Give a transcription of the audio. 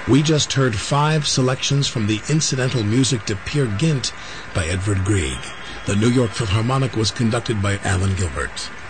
We just heard 5 selections from the incidental music to Peer Gynt by Edvard Grieg. The New York Philharmonic was conducted by Alan Gilbert.